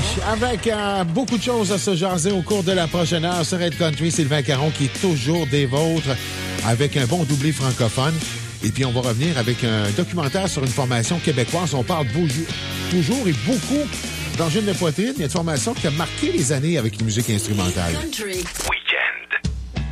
avec beaucoup de choses à se jaser au cours de la prochaine heure. Sur Red Country, Sylvain Caron qui est toujours des vôtres avec un bon doublé francophone. Et puis, on va revenir avec un documentaire sur une formation québécoise. On parle toujours et beaucoup d'Angine de poitrine. Il y a une formation qui a marqué les années avec la musique instrumentale. Country. Oui.